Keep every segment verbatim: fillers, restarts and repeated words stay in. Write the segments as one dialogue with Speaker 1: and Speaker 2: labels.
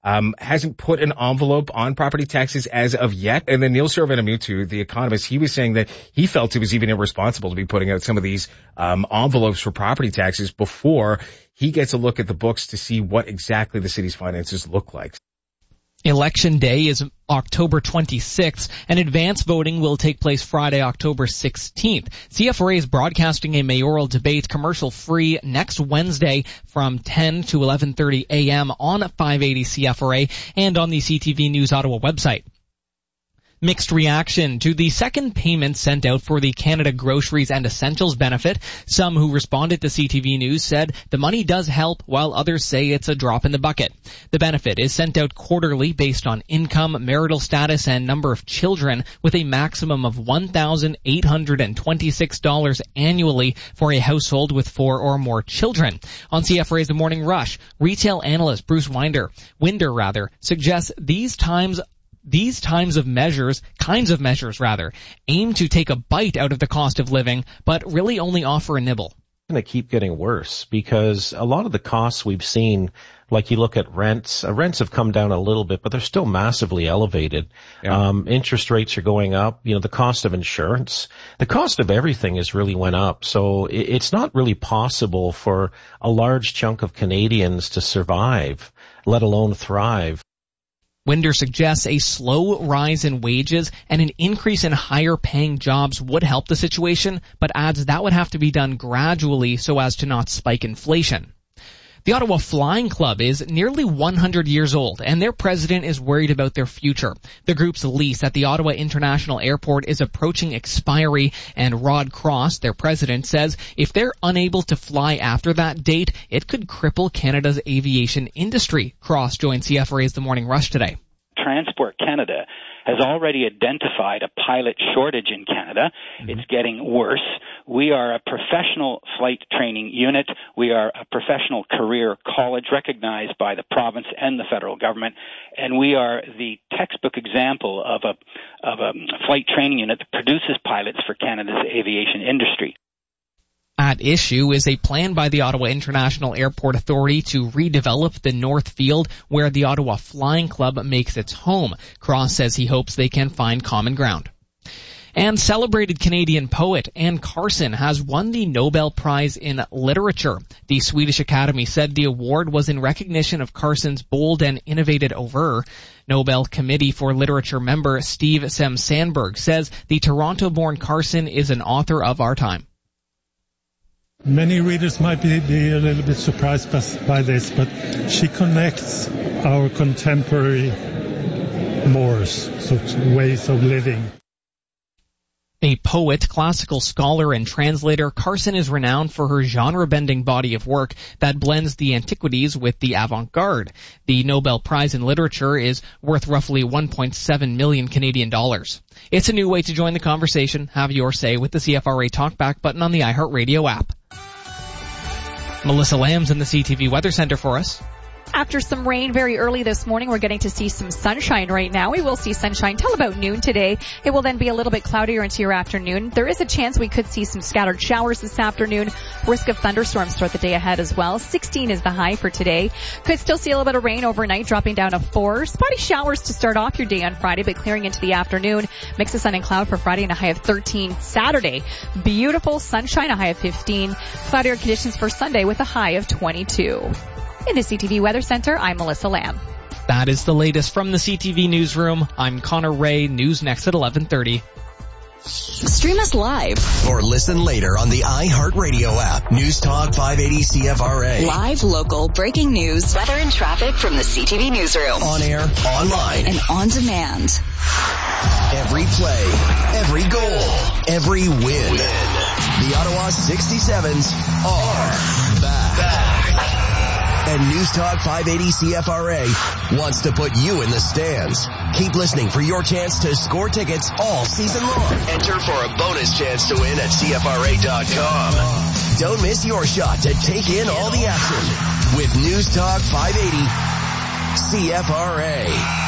Speaker 1: um, hasn't put an envelope on property taxes as of yet. And then Neil Servan-Amutu, the economist, he was saying that he felt it was even irresponsible to be putting out some of these um, envelopes for property taxes before he gets a look at the books to see what exactly the city's finances look like.
Speaker 2: Election Day is October twenty-sixth, and advance voting will take place Friday, October sixteenth. C F R A is broadcasting a mayoral debate commercial-free next Wednesday from ten to eleven thirty a.m. on five eighty C F R A and on the C T V News Ottawa website. Mixed reaction to the second payment sent out for the Canada Groceries and Essentials benefit. Some who responded to C T V News said the money does help, while others say it's a drop in the bucket. The benefit is sent out quarterly based on income, marital status, and number of children, with a maximum of one thousand eight hundred twenty-six dollars annually for a household with four or more children. On C F R A's The Morning Rush, retail analyst Bruce Winder, Winder rather, suggests these times These times of measures, kinds of measures rather, aim to take a bite out of the cost of living, but really only offer a nibble.
Speaker 3: It's going to keep getting worse because a lot of the costs we've seen, like you look at rents, uh, rents have come down a little bit, but they're still massively elevated. Yeah. Um, interest rates are going up. You know, the cost of insurance, the cost of everything has really went up. So it, it's not really possible for a large chunk of Canadians to survive, let alone thrive.
Speaker 2: Winder suggests a slow rise in wages and an increase in higher paying jobs would help the situation, but adds that would have to be done gradually so as to not spike inflation. The Ottawa Flying Club is nearly one hundred years old, and their president is worried about their future. The group's lease at the Ottawa International Airport is approaching expiry, and Rod Cross, their president, says if they're unable to fly after that date, it could cripple Canada's aviation industry. Cross joined C F R A's The Morning Rush today.
Speaker 4: Transport Canada has already identified a pilot shortage in Canada. Mm-hmm. It's getting worse. We are a professional flight training unit. We are a professional career college recognized by the province and the federal government, and we are the textbook example of a of a flight training unit that produces pilots for Canada's aviation industry.
Speaker 2: At issue is a plan by the Ottawa International Airport Authority to redevelop the North Field where the Ottawa Flying Club makes its home. Cross says he hopes they can find common ground. And celebrated Canadian poet Anne Carson has won the Nobel Prize in Literature. The Swedish Academy said the award was in recognition of Carson's bold and innovative oeuvre. Nobel Committee for Literature member Steve Sem Sandberg says the Toronto-born Carson is an author of our time.
Speaker 5: Many readers might be, be a little bit surprised by this, but she connects our contemporary mores, so ways of living.
Speaker 2: A poet, classical scholar, and translator, Carson is renowned for her genre-bending body of work that blends the antiquities with the avant-garde. The Nobel Prize in Literature is worth roughly one point seven million Canadian dollars. It's a new way to join the conversation. Have your say with the C F R A Talkback button on the iHeartRadio app. Melissa Lamb's in the C T V Weather Center for us.
Speaker 6: After some rain very early this morning, we're getting to see some sunshine right now. We will see sunshine till about noon today. It will then be a little bit cloudier into your afternoon. There is a chance we could see some scattered showers this afternoon. Risk of thunderstorms throughout the day ahead as well. sixteen is the high for today. Could still see a little bit of rain overnight, dropping down to four. Spotty showers to start off your day on Friday, but clearing into the afternoon. Mix of sun and cloud for Friday and a high of thirteen. Saturday, beautiful sunshine, a high of fifteen. Cloudier conditions for Sunday with a high of twenty-two. In the C T V Weather Center, I'm Melissa Lamb.
Speaker 2: That is the latest from the C T V Newsroom. I'm Connor Ray. News next at eleven thirty.
Speaker 7: Stream us live
Speaker 8: or listen later on the iHeartRadio app. News Talk five eighty C F R A.
Speaker 7: Live, local, breaking news, weather and traffic from the C T V Newsroom.
Speaker 8: On air, online,
Speaker 7: and on demand.
Speaker 8: Every play, every goal, every win. The Ottawa sixty-sevens are back. back. And News Talk five eighty C F R A wants to put you in the stands. Keep listening for your chance to score tickets all season long. Enter for a bonus chance to win at C F R A dot com. Don't miss your shot to take in all the action with News Talk five eighty C F R A.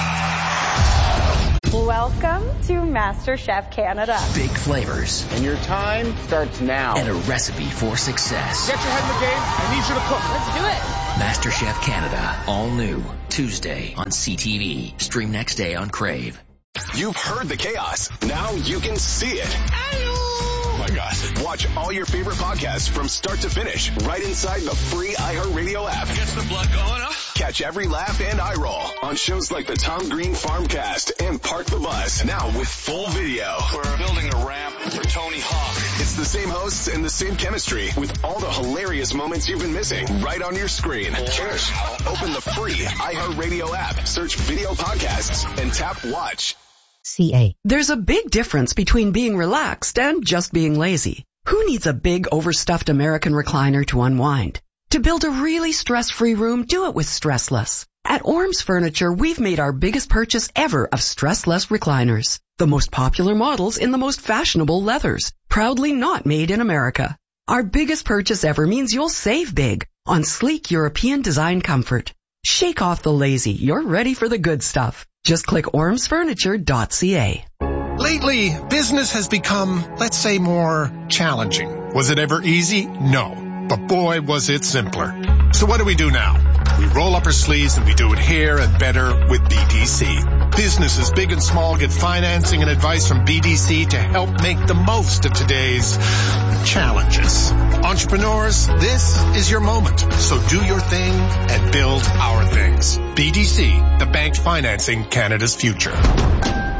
Speaker 9: Welcome to MasterChef Canada.
Speaker 10: Big flavors.
Speaker 11: And your time starts now.
Speaker 10: And a recipe for success.
Speaker 11: Get your head in the game. I need you to cook.
Speaker 9: Let's do it.
Speaker 10: MasterChef Canada, all new, Tuesday on C T V. Stream next day on Crave.
Speaker 11: You've heard the chaos. Now you can see it. Oh my God. Watch all your favorite podcasts from start to finish right inside the free iHeartRadio app.
Speaker 12: Gets the blood going up.
Speaker 11: Catch every laugh and eye roll on shows like the Tom Green Farmcast and Park the Bus. Now with full video.
Speaker 12: We're building a ramp for Tony Hawk.
Speaker 11: It's the same hosts and the same chemistry with all the hilarious moments you've been missing right on your screen. Cheers. Open the free iHeartRadio app, search video podcasts, and tap watch.
Speaker 13: C A. There's a big difference between being relaxed and just being lazy. Who needs a big overstuffed American recliner to unwind? To build a really stress-free room, do it with Stressless. At Orms Furniture, we've made our biggest purchase ever of Stressless recliners. The most popular models in the most fashionable leathers. Proudly not made in America. Our biggest purchase ever means you'll save big on sleek European design comfort. Shake off the lazy. You're ready for the good stuff. Just click orms furniture dot c a.
Speaker 14: Lately, business has become, let's say, more challenging. Was it ever easy? No. But boy, was it simpler. So what do we do now? We roll up our sleeves and we do it here and better with B D C. Businesses big and small get financing and advice from B D C to help make the most of today's challenges. Entrepreneurs, this is your moment. So do your thing and build our things. B D C, the bank financing Canada's future.